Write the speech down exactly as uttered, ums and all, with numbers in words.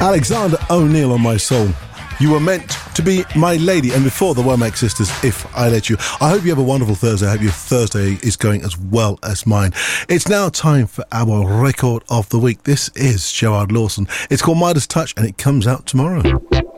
Alexander O'Neill on My Soul. You were meant to be my lady. And before the Womack Sisters, If I Let You. I hope you have a wonderful Thursday. I hope your Thursday is going as well as mine. It's now time for our record of the week. This is Gerard Lawson. It's called Midas Touch and it comes out tomorrow.